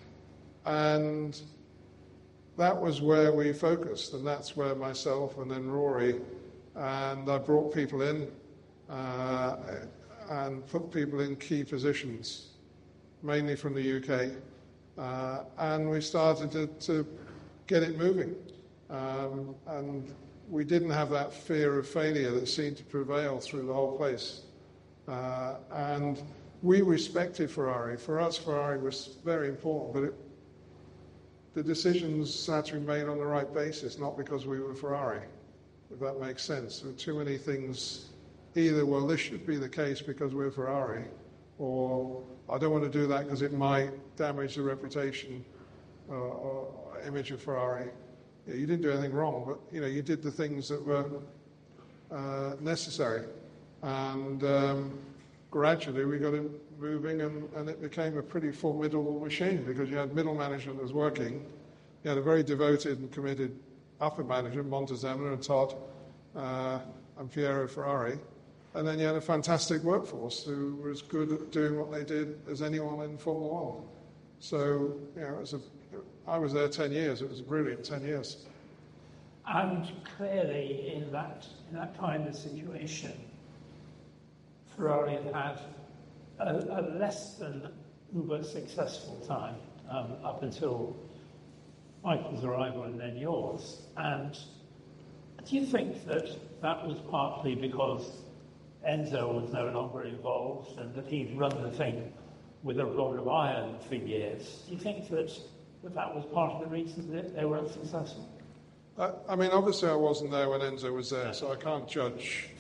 and that was where we focused, and that's where myself and then Rory, and I brought people in uh, and put people in key positions, mainly from the U K, uh, and we started to, to get it moving. Um, and we didn't have that fear of failure that seemed to prevail through the whole place. Uh, and we respected Ferrari. For us, Ferrari was very important, but it, the decisions had to be made on the right basis, not because we were Ferrari, if that makes sense. There were too many things, either, well, this should be the case because we're Ferrari, or I don't want to do that because it might damage the reputation uh, or image of Ferrari. Yeah, you didn't do anything wrong, but you know you did the things that were uh, necessary, and um, gradually we got it moving, and, and it became a pretty formidable machine because you had middle management that was working, you had a very devoted and committed upper management, Montezemolo and Todd uh, and Piero Ferrari, and then you had a fantastic workforce who was good at doing what they did as anyone in Formula One. So you know, it was a I was there ten years. It was a brilliant ten years. And clearly, in that in that kind of situation, Ferrari had had a, a less than uber successful time um, up until Michael's arrival and then yours. And do you think that that was partly because Enzo was no longer involved and that he'd run the thing with a rod of iron for years? Do you think that that, that was part of the reason that they were unsuccessful? Uh, I mean, obviously I wasn't there when Enzo was there, so I can't judge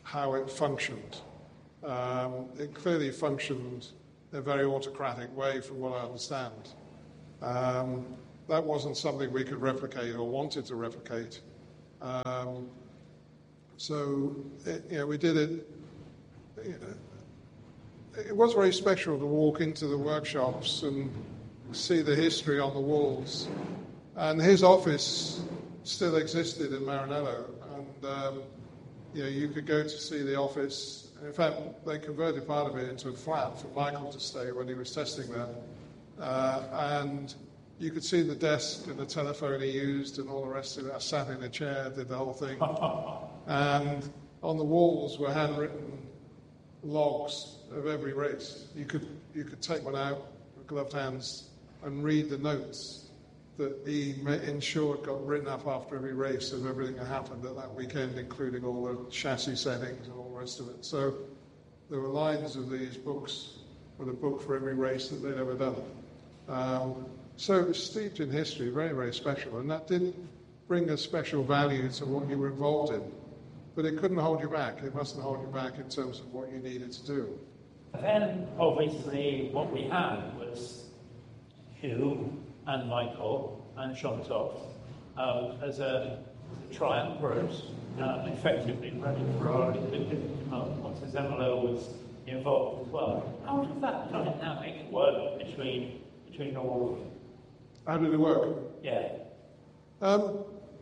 how it functioned. Um, it clearly functioned in a very autocratic way, from what I understand. Um, that wasn't something we could replicate or wanted to replicate. Um, so, it, you know, we did it. You know, it was very special to walk into the workshops and see the history on the walls. And his office still existed in Maranello, and um, you know, you could go to see the office. In fact, they converted part of it into a flat for Michael to stay when he was testing there. Uh, and you could see the desk and the telephone he used and all the rest of it. I sat in a chair, did the whole thing. And on the walls were handwritten logs of every race. You could you could take one out with gloved hands and read the notes that he ensured got written up after every race of everything that happened at that weekend, including all the chassis settings and all the rest of it. So there were lines of these books, with a book for every race that they'd ever done. Um, so it was steeped in history, very, very special, and that didn't bring a special value to what you were involved in. But it couldn't hold you back. It mustn't hold you back in terms of what you needed to do. Then, obviously, what we had was Hugh and Michael and Jean Todt um, as a triumvirate, uh, effectively running Ferrari once Zemelo was involved as well. How did that dynamic work between between all of them? How did it work? Yeah. Um,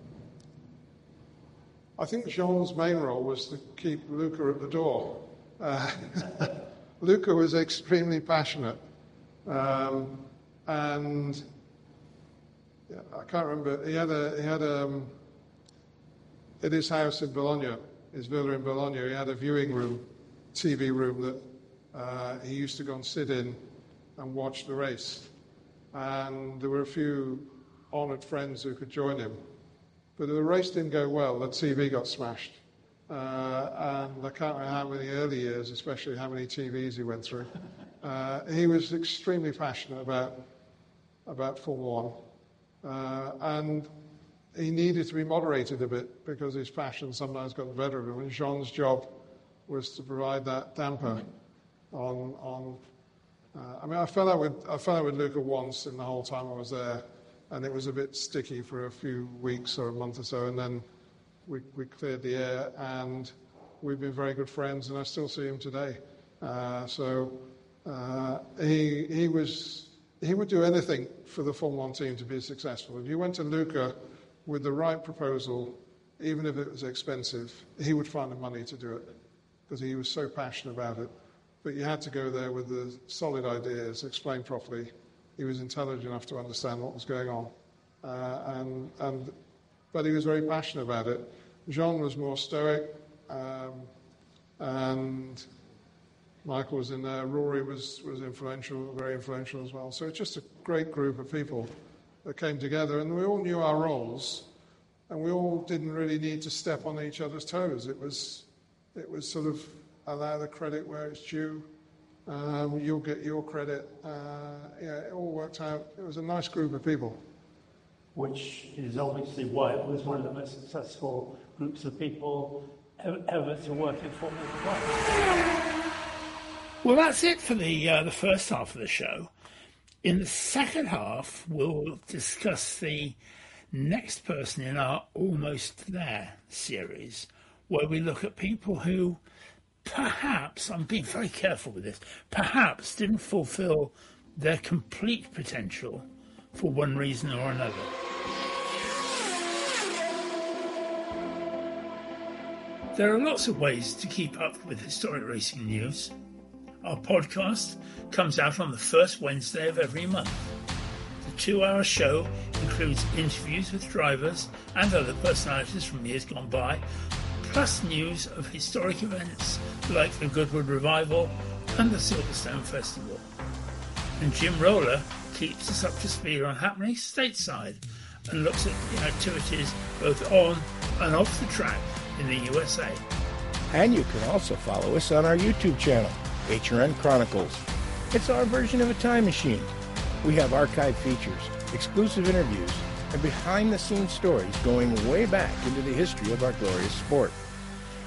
I think Jean's main role was to keep Luca at the door. Uh, Luca was extremely passionate, um, and yeah, I can't remember. He had a he had a um, at his house in Bologna, his villa in Bologna. He had a viewing room, T V room that uh, he used to go and sit in and watch the race. And there were a few honoured friends who could join him. But the race didn't go well. The T V got smashed. Uh, and I can't remember how many early years, especially how many T Vs he went through. Uh, he was extremely passionate about, about Formula One. Uh, and he needed to be moderated a bit because his passion sometimes got the better of him. And Jean's job was to provide that damper on... on uh, I mean, I fell out with I fell out with Luca once in the whole time I was there, and it was a bit sticky for a few weeks or a month or so, and then we, we cleared the air, and we've been very good friends, and I still see him today. Uh, so uh, he he was he would do anything for the Formula One team to be successful. If you went to Luca with the right proposal, even if it was expensive, he would find the money to do it because he was so passionate about it. But you had to go there with the solid ideas, explained properly. He was intelligent enough to understand what was going on, uh, and and but he was very passionate about it. Jean was more stoic, um, and Michael was in there. Rory was was influential, very influential as well. So it's just a great group of people that came together, and we all knew our roles, and we all didn't really need to step on each other's toes. It was it was sort of allow the credit where it's due. Um, you'll get your credit. Uh, yeah, it all worked out. It was a nice group of people. Which is obviously why it was one of the most successful groups of people ever, ever to work in Formula One. Well, that's it for the uh, the first half of the show. In the second half, we'll discuss the next person in our Almost There series, where we look at people who perhaps, I'm being very careful with this, perhaps didn't fulfill their complete potential for one reason or another. There are lots of ways to keep up with historic racing news. Our podcast comes out on the first Wednesday of every month. The two-hour show includes interviews with drivers and other personalities from years gone by, plus news of historic events like the Goodwood Revival and the Silverstone Festival. And Jim Roller keeps us up to speed on happenings stateside and looks at the activities both on and off the track in the U S A. And you can also follow us on our YouTube channel, H R N Chronicles. It's our version of a time machine. We have archive features, exclusive interviews, and behind-the-scenes stories going way back into the history of our glorious sport.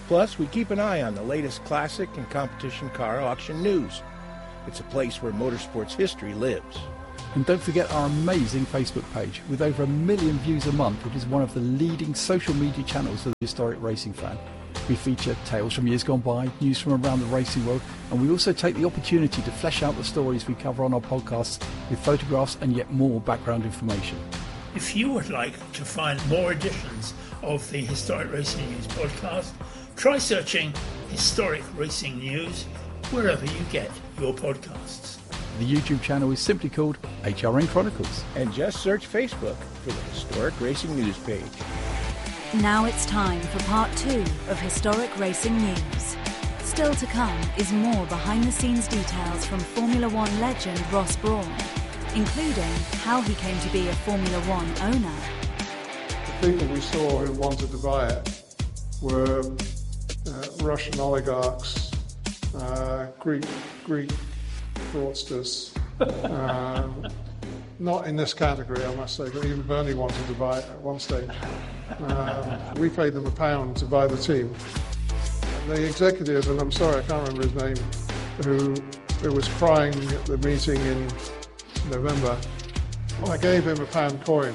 Plus, we keep an eye on the latest classic and competition car auction news. It's a place where motorsports history lives. And don't forget our amazing Facebook page. With over a million views a month, it is one of the leading social media channels of the historic racing fan. We feature tales from years gone by, news from around the racing world, and we also take the opportunity to flesh out the stories we cover on our podcasts with photographs and yet more background information. If you would like to find more editions of the Historic Racing News podcast, try searching Historic Racing News wherever you get your podcasts. The YouTube channel is simply called H R N Chronicles. And just search Facebook for the Historic Racing News page. Now it's time for part two of Historic Racing News. Still to come is more behind-the-scenes details from Formula One legend Ross Brawn, including how he came to be a Formula One owner. The people we saw who wanted to buy it were uh, Russian oligarchs, uh, Greek Greek fraudsters. uh, not in this category, I must say, but even Bernie wanted to buy it at one stage. Um, we paid them a pound to buy the team. The executive, and I'm sorry, I can't remember his name, who, who was crying at the meeting in November, I gave him a pound coin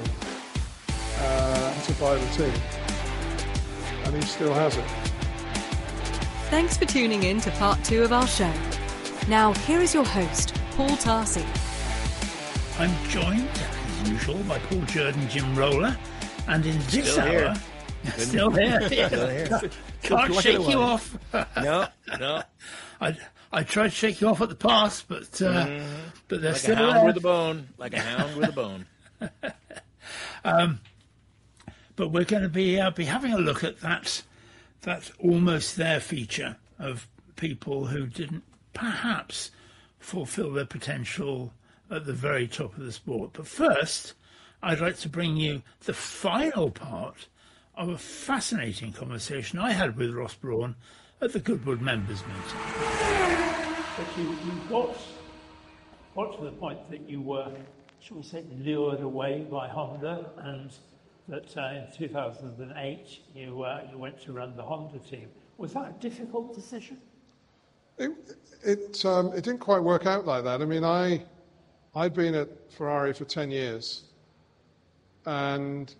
uh, to buy the team, and he still has it. Thanks for tuning in to part two of our show. Now, here is your host, Paul Tarsi. I'm joined, as usual, by Paul Jordan, Jim Roller, and in this Still hour... here. Still here. Still here. Can't shake you off. No, no. I I tried to shake you off at the pass, but uh, Mm-hmm. but they're Like still a hound there. with a bone. Like a hound with a bone. um, but we're going to be uh, be having a look at that that almost there feature of people who didn't perhaps fulfil their potential at the very top of the sport. But first, I'd like to bring you the final part of a fascinating conversation I had with Ross Brawn at the Goodwood members meeting. But you, you got, got to the point that you were, shall we say, lured away by Honda, and that uh, in two thousand eight you, uh, you went to run the Honda team. Was that a difficult decision? It, it, um, it didn't quite work out like that. I mean, I, I'd been at Ferrari for ten years, and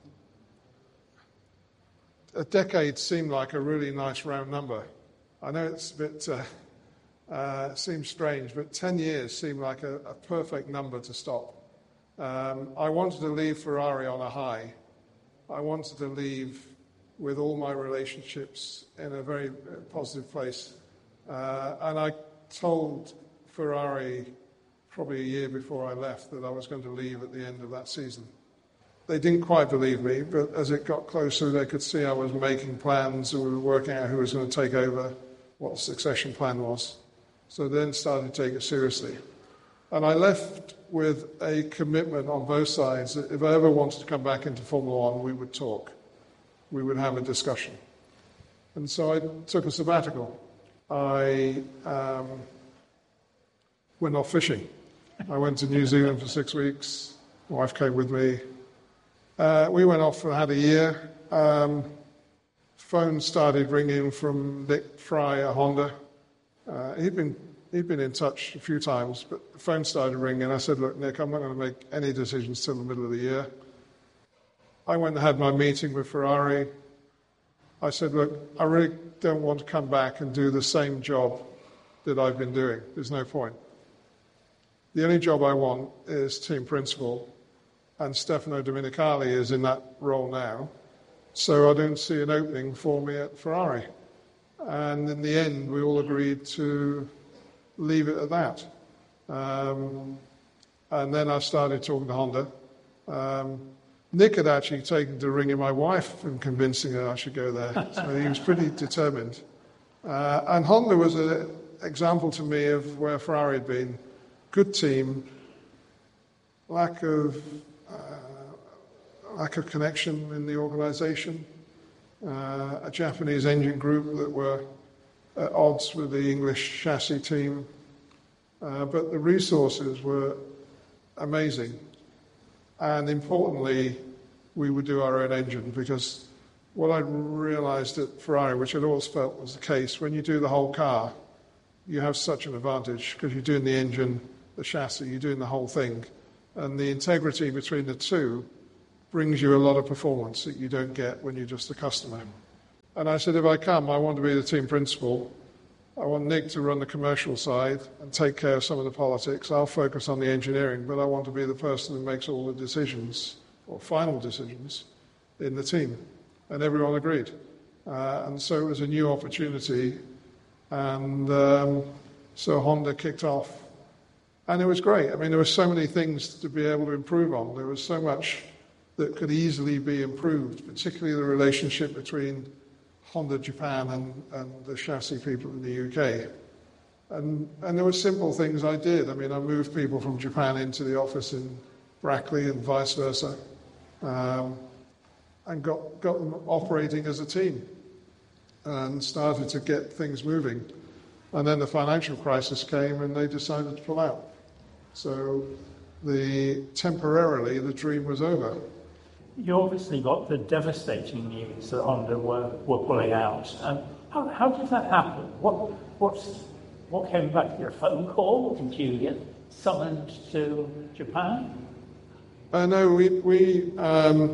a decade seemed like a really nice round number. I know it's a bit, uh, uh, seems strange, but ten years seemed like a, a perfect number to stop. Um, I wanted to leave Ferrari on a high. I wanted to leave with all my relationships in a very positive place. Uh, and I told Ferrari probably a year before I left that I was going to leave at the end of that season. They didn't quite believe me, but as it got closer, they could see I was making plans and we were working out who was going to take over, what the succession plan was. So then started to take it seriously. And I left with a commitment on both sides that if I ever wanted to come back into Formula One, we would talk. We would have a discussion. And so I took a sabbatical. I um, went off fishing. I went to New Zealand for six weeks. My wife came with me. Uh, we went off and had a year. Um, phone started ringing from Nick Fry at Honda. Uh, he'd been he'd been in touch a few times, but the phone started ringing. And I said, "Look, Nick, I'm not going to make any decisions till the middle of the year." I went and had my meeting with Ferrari. I said, "Look, I really don't want to come back and do the same job that I've been doing. There's no point. The only job I want is team principal, and Stefano Domenicali is in that role now, so I don't see an opening for me at Ferrari." And in the end, we all agreed to leave it at that. Um, and then I started talking to Honda. Um, Nick had actually taken to ringing my wife and convincing her I should go there. So he was pretty determined. Uh, and Honda was an example to me of where Ferrari had been. Good team, lack of uh, lack of connection in the organisation, uh, a Japanese engine group that were at odds with the English chassis team, uh, but the resources were amazing. And importantly, we would do our own engine because what I realised at Ferrari, which I'd always felt was the case, when you do the whole car, you have such an advantage because you're doing the engine, the chassis, you're doing the whole thing. And the integrity between the two brings you a lot of performance that you don't get when you're just a customer. And I said, if I come, I want to be the team principal. I want Nick to run the commercial side and take care of some of the politics. I'll focus on the engineering, but I want to be the person who makes all the decisions, or final decisions, in the team. And everyone agreed. Uh, and so it was a new opportunity. And um, so Honda kicked off. And it was great. I mean, there were so many things to be able to improve on. There was so much that could easily be improved, particularly the relationship between Honda Japan and, and the chassis people in the U K. And, and there were simple things I did. I mean, I moved people from Japan into the office in Brackley and vice versa, um, and got, got them operating as a team and started to get things moving. And then the financial crisis came and they decided to pull out. So the temporarily the dream was over. You obviously got the devastating news that Honda were, were pulling out. Um, how, how did that happen? What, what's, what came back? Your phone call? Did you get summoned to Japan? Uh, no, we we um,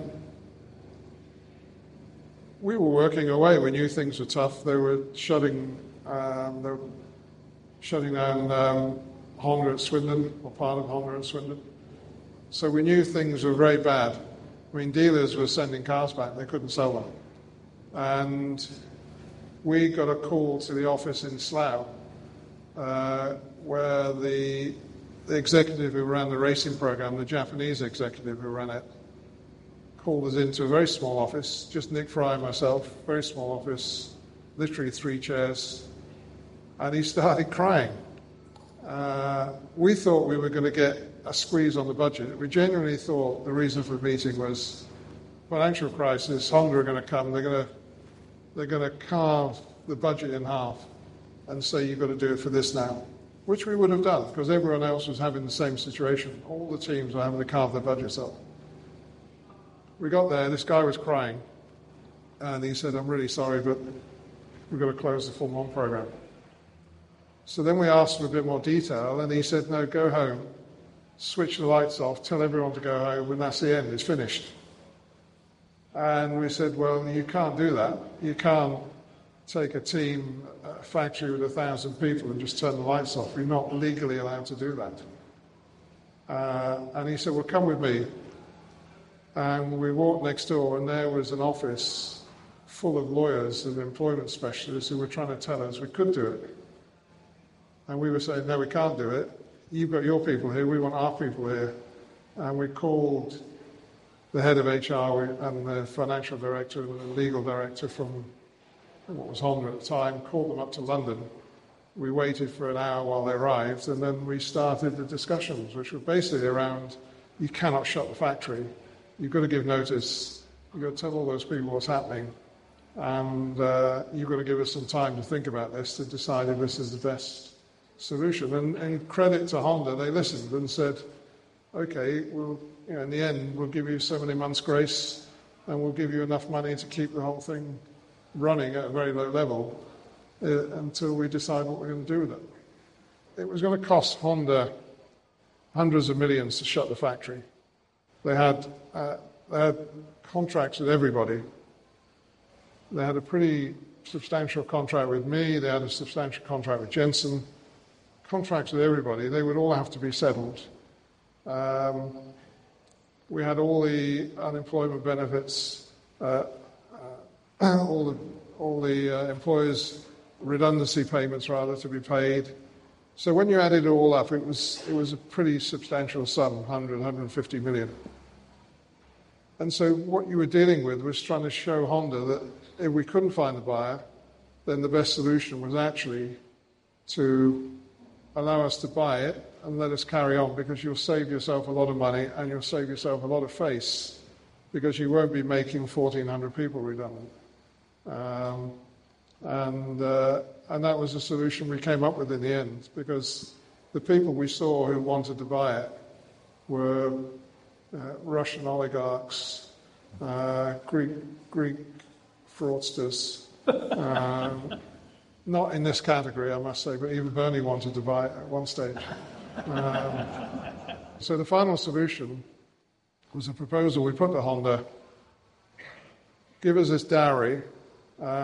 we were working away. We knew things were tough. They were shutting um, they were shutting down um, Honda at Swindon, or part of Honda at Swindon. So we knew things were very bad. I mean, dealers were sending cars back, they couldn't sell them. And we got a call to the office in Slough, uh, where the, the executive who ran the racing program, the Japanese executive who ran it, called us into a very small office, just Nick Fry and myself, very small office, literally three chairs, and he started crying. Uh, we thought we were going to get a squeeze on the budget. We genuinely thought the reason for the meeting was financial crisis. Honda are going to come. They're going to they're going to carve the budget in half and say you've got to do it for this now, which we would have done because everyone else was having the same situation. All the teams were having to carve their budgets up. We got there. This guy was crying, and he said, "I'm really sorry, but we've got to close the Formula One program." So then we asked for a bit more detail, and he said, "No, go home. Switch the lights off, tell everyone to go home, and that's the end, it's finished." And we said, well, you can't do that. You can't take a team, a factory with a thousand people and just turn the lights off. You're not legally allowed to do that. Uh, and he said, well, come with me. And we walked next door, and there was an office full of lawyers and employment specialists who were trying to tell us we could do it. And we were saying, no, we can't do it. You've got your people here, we want our people here. And we called the head of H R and the financial director and the legal director from what was Honda at the time, called them up to London. We waited for an hour while they arrived, and then we started the discussions, which were basically around, you cannot shut the factory. You've got to give notice. You've got to tell all those people what's happening. And uh, you've got to give us some time to think about this, to decide if this is the best solution. And, and credit to Honda, they listened and said, okay, we'll, you know, in the end, we'll give you so many months' grace and we'll give you enough money to keep the whole thing running at a very low level uh, until we decide what we're going to do with it. It was going to cost Honda hundreds of millions to shut the factory. They had, uh, they had contracts with everybody. They had a pretty substantial contract with me. They had a substantial contract with Jensen. Contracts with everybody. They would all have to be settled. Um, we had all the unemployment benefits, uh, uh, all the all the uh, employers' redundancy payments rather to be paid. So when you added it all up, it was it was a pretty substantial sum, one hundred, one hundred fifty million. And so what you were dealing with was trying to show Honda that if we couldn't find a buyer, then the best solution was actually to allow us to buy it and let us carry on, because you'll save yourself a lot of money and you'll save yourself a lot of face, because you won't be making fourteen hundred people redundant. Um, and uh, and that was the solution we came up with in the end, because the people we saw who wanted to buy it were uh, Russian oligarchs, uh, Greek Greek fraudsters. Um, not in this category, I must say, but even Bernie wanted to buy it at one stage. Um, so the final solution was a proposal we put to Honda: give us this dowry, uh,